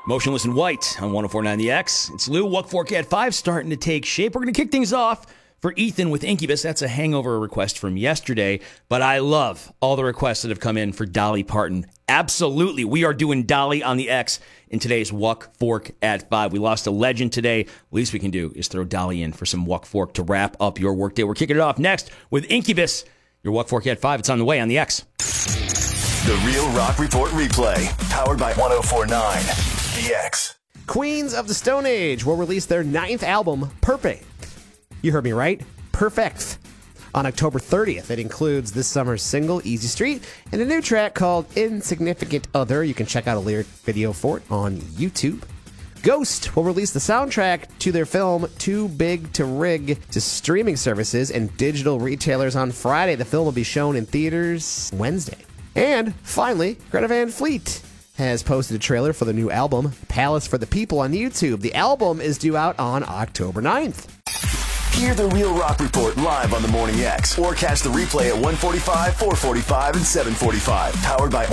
Motionless in White on 104.9 The X. It's Lou, Wuck Fork at 5, starting to take shape. We're going to kick things off for Ethan with Incubus. That's a hangover request from yesterday, but I love all the requests that have come in for Dolly Parton. Absolutely, we are doing Dolly on the X in today's Wuck Fork at 5. We lost a legend today. Least we can do is throw Dolly in for some Wuck Fork to wrap up your workday. We're kicking it off next with Incubus. Your Wuck Fork at 5. It's on the way on the X. The Real Rock Report replay, powered by 104.9 The X. Queens of the Stone Age will release their 9th album, Perfect. You heard me right, Perfect. On October 30th, it includes this summer's single, Easy Street, and a new track called Insignificant Other. You can check out a lyric video for it on YouTube. Ghost will release the soundtrack to their film Too Big to Rig to streaming services and digital retailers on Friday. The film will be shown in theaters Wednesday. And finally, Greta Van Fleet has posted a trailer for the new album, Palace for the People, on YouTube. The album is due out on October 9th. Hear the Real Rock Report live on the Morning X, or catch the replay at 1:45, 4:45, and 7:45. Powered by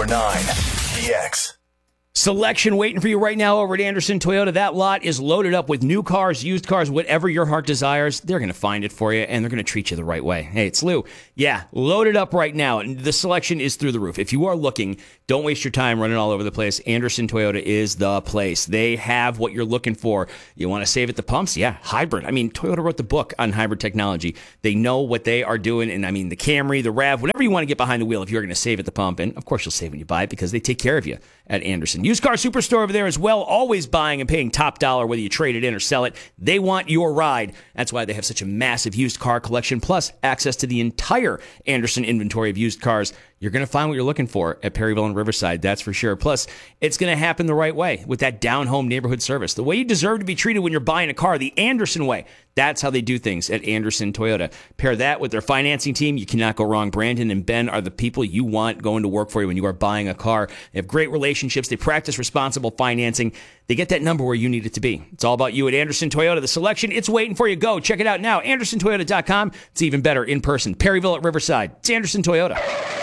104.9 The X. Selection waiting for you right now over at Anderson Toyota. That lot is loaded up with new cars, used cars, whatever your heart desires. They're going to find it for you, and they're going to treat you the right way. Hey, it's Lou. Yeah, loaded up right now. And the selection is through the roof. If you are looking, don't waste your time running all over the place. Anderson Toyota is the place. They have what you're looking for. You want to save at the pumps? Yeah, hybrid. I mean, Toyota wrote the book on hybrid technology. They know what they are doing. And I mean, the Camry, the RAV, whatever you want to get behind the wheel if you're going to save at the pump. And of course, you'll save when you buy it because they take care of you at Anderson. Used Car Superstore over there as well, always buying and paying top dollar whether you trade it in or sell it. They want your ride. That's why they have such a massive used car collection, plus access to the entire Anderson inventory of used cars. You're going to find what you're looking for at Perryville and Riverside, that's for sure. Plus, it's going to happen the right way with that down-home neighborhood service. The way you deserve to be treated when you're buying a car, the Anderson way. That's how they do things at Anderson Toyota. Pair that with their financing team, you cannot go wrong. Brandon and Ben are the people you want going to work for you when you are buying a car. They have great relationships. They practice responsible financing. They get that number where you need it to be. It's all about you at Anderson Toyota. The selection, it's waiting for you. Go. Check it out now. AndersonToyota.com. It's even better in person. Perryville at Riverside. It's Anderson Toyota.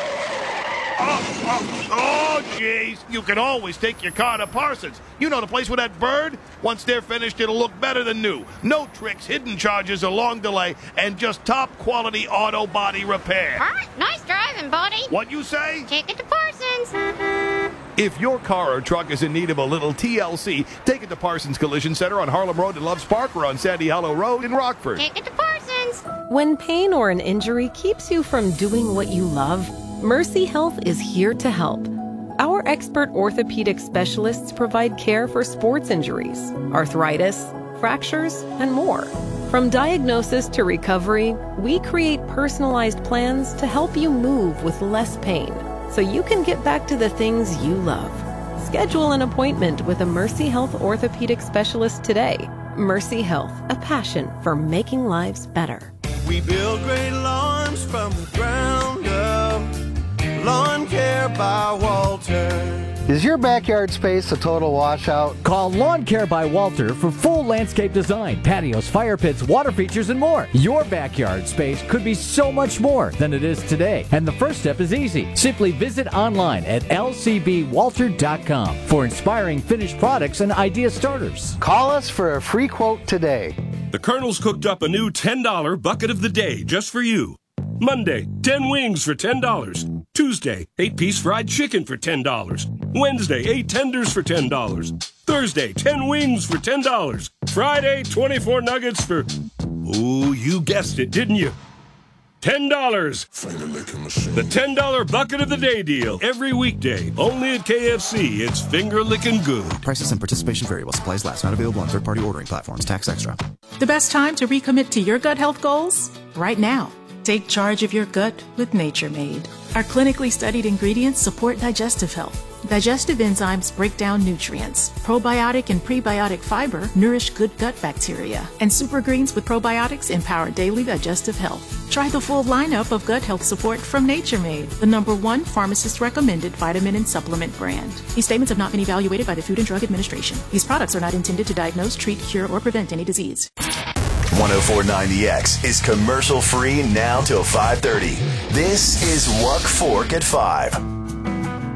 Oh, jeez. You can always take your car to Parsons. You know the place with that bird? Once they're finished, it'll look better than new. No tricks, hidden charges, a long delay, and just top-quality auto body repair. All right, nice driving, buddy. What you say? Take it to Parsons. If your car or truck is in need of a little TLC, take it to Parsons Collision Center on Harlem Road in Loves Park or on Sandy Hollow Road in Rockford. Take it to Parsons. When pain or an injury keeps you from doing what you love, Mercy Health is here to help. Our expert orthopedic specialists provide care for sports injuries, arthritis, fractures, and more. From diagnosis to recovery, we create personalized plans to help you move with less pain, so you can get back to the things you love. Schedule an appointment with a Mercy Health orthopedic specialist today. Mercy Health, a passion for making lives better. We build great lawns from the ground up. Lawn Care by Walter. Is your backyard space a total washout? Call Lawn Care by Walter for full landscape design, patios, fire pits, water features, and more. Your backyard space could be so much more than it is today. And the first step is easy. Simply visit online at lcbwalter.com for inspiring finished products and idea starters. Call us for a free quote today. The Colonel's cooked up a new $10 bucket of the day just for you. Monday, 10 wings for $10. Tuesday, 8-piece fried chicken for $10. Wednesday, 8 tenders for $10. Thursday, 10 wings for $10. Friday, 24 nuggets for... Oh, you guessed it, didn't you? $10. The $10 bucket of the day deal. Every weekday. Only at KFC. It's finger-licking good. Prices and participation vary while supplies last. Not available on third-party ordering platforms. Tax extra. The best time to recommit to your gut health goals? Right now. Take charge of your gut with Nature Made. Our clinically studied ingredients support digestive health. Digestive enzymes break down nutrients. Probiotic and prebiotic fiber nourish good gut bacteria. And super greens with probiotics empower daily digestive health. Try the full lineup of gut health support from Nature Made, the #1 pharmacist-recommended vitamin and supplement brand. These statements have not been evaluated by the Food and Drug Administration. These products are not intended to diagnose, treat, cure, or prevent any disease. 104.9 The X is commercial free now till 5:30. This is Wuck Fork at 5.